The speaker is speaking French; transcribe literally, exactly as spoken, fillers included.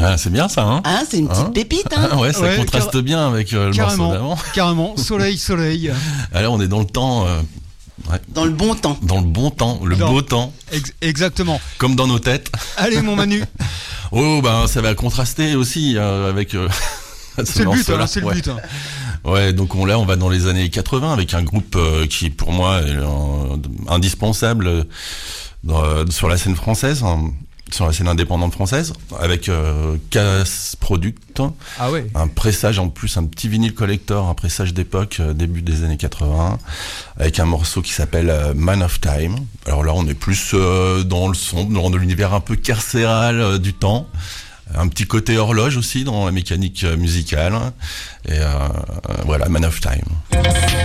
Ah, c'est bien ça, hein. Hein, c'est une petite Hein pépite, hein. Ah ouais, ça Ouais, contraste car- bien avec euh, le Carrément, morceau d'avant. carrément. Soleil, soleil. Alors on est dans le temps, euh, ouais, Dans le bon temps. dans le bon temps, le Dans- beau temps, Ex- exactement. comme dans nos têtes. Allez, mon Manu. Oh, ben ça va contraster aussi euh, avec. Euh, ce C'est le but, morceau-là. hein, c'est le Ouais. but. hein. Ouais, donc on là on va dans les années quatre-vingts avec un groupe euh, qui pour moi est euh, indispensable euh, dans, euh, sur la scène française, hein, sur la scène indépendante française, avec euh, Casse Product, Ah ouais. un pressage en plus, un petit vinyle collector, un pressage d'époque euh, début des années quatre-vingts, avec un morceau qui s'appelle euh, Man of Time. Alors là on est plus euh, dans le son, dans l'univers un peu carcéral euh, du temps. Un petit côté horloge aussi dans la mécanique euh, musicale. Et euh, euh, voilà, Man of Time.